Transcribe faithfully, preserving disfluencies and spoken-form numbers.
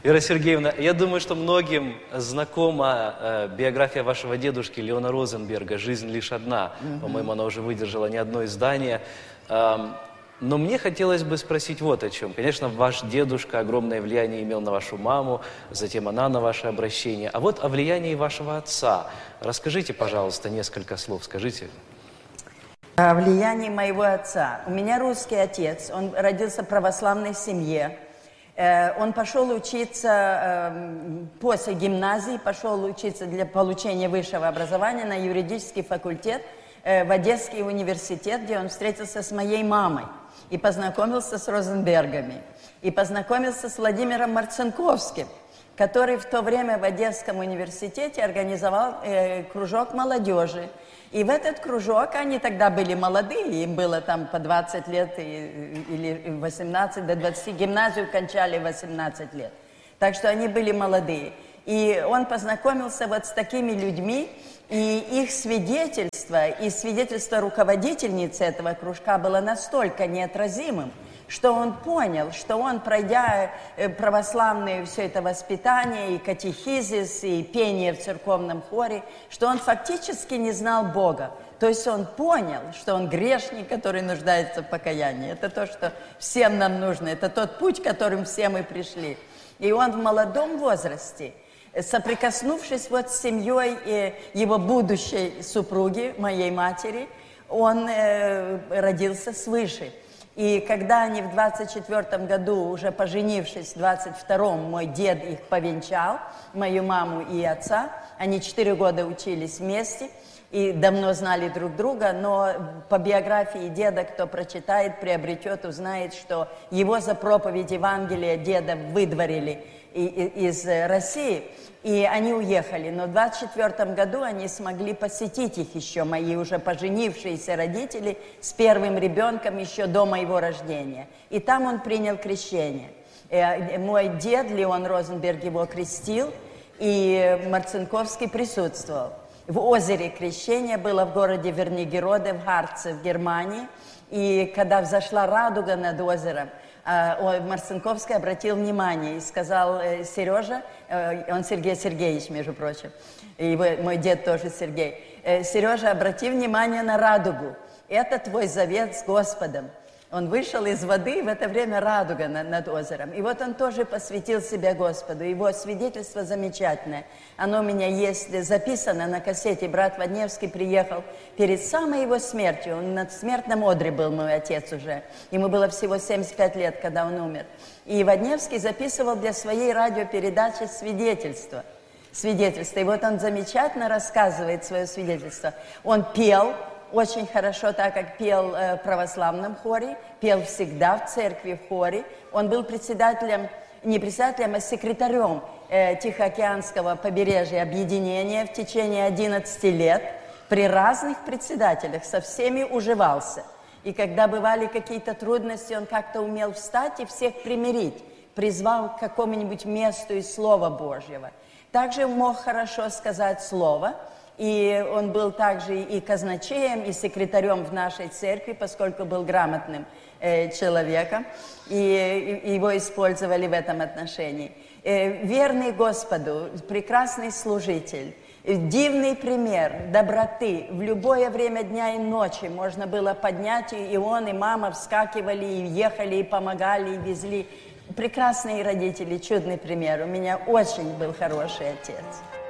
Вера Сергеевна, я думаю, что многим знакома э, биография вашего дедушки Леона Розенберга «Жизнь лишь одна». Mm-hmm. По-моему, она уже выдержала не одно издание. Эм, но мне хотелось бы спросить вот о чем. Конечно, ваш дедушка огромное влияние имел на вашу маму, затем она на ваше обращение. А вот о влиянии вашего отца. Расскажите, пожалуйста, несколько слов, скажите. О влиянии моего отца. У меня русский отец, он родился в православной семье. Он пошел учиться после гимназии, пошел учиться для получения высшего образования на юридический факультет в Одесский университет, где он встретился с моей мамой и познакомился с Розенбергами, и познакомился с Владимиром Марцинковским, который в то время в Одесском университете организовал кружок молодежи. И в этот кружок, они тогда были молодые, им было там по двадцать лет или восемнадцать до двадцати, гимназию кончали восемнадцать лет. Так что они были молодые. И он познакомился вот с такими людьми, и их свидетельство, и свидетельство руководительницы этого кружка было настолько неотразимым, что он понял, что он, пройдя православное все это воспитание, и катехизис, и пение в церковном хоре, что он фактически не знал Бога. То есть он понял, что он грешник, который нуждается в покаянии. Это то, что всем нам нужно, это тот путь, которым все мы пришли. И он в молодом возрасте, соприкоснувшись вот с семьей его будущей супруги, моей матери, он э, родился свыше. И когда они в двадцать четвёртом году, уже поженившись, в двадцать втором, мой дед их повенчал, мою маму и отца, они четыре года учились вместе и давно знали друг друга, но по биографии деда, кто прочитает, приобретет, узнает, что его за проповедь Евангелия деда выдворили из России, и они уехали. Но в двадцать четвёртом году они смогли посетить их еще, мои уже поженившиеся родители, с первым ребенком еще до моего рождения. И там он принял крещение. Мой дед Леон Розенберг его крестил, и Марцинковский присутствовал. В озере крещения было в городе Вернигероде, в Харце, в Германии. И когда взошла радуга над озером, Марцинковский обратил внимание и сказал: Сережа, он Сергей Сергеевич, между прочим, и мой дед тоже Сергей, Сережа, обрати внимание на радугу, это твой завет с Господом. Он вышел из воды, и в это время радуга над, над озером. И вот он тоже посвятил себя Господу. Его свидетельство замечательное. Оно у меня есть записано на кассете. Брат Водневский приехал перед самой его смертью. Он на смертном одре был, мой отец уже. Ему было всего семьдесят пять лет, когда он умер. И Водневский записывал для своей радиопередачи свидетельство. Свидетельство. И вот он замечательно рассказывает свое свидетельство. Он пел очень хорошо, так как пел э, в православном хоре, пел всегда в церкви, в хоре. Он был председателем, не председателем, а секретарем э, Тихоокеанского побережья объединения в течение одиннадцати лет. При разных председателях со всеми уживался. И когда бывали какие-то трудности, он как-то умел встать и всех примирить, призвал к какому-нибудь месту из Слова Божьего. Также мог хорошо сказать слово. И он был также и казначеем, и секретарем в нашей церкви, поскольку был грамотным э, человеком, и, и его использовали в этом отношении. Э, верный Господу, прекрасный служитель, дивный пример доброты. В любое время дня и ночи можно было поднять, и он, и мама вскакивали, и ехали, и помогали, и везли. Прекрасные родители, чудный пример. У меня очень был хороший отец.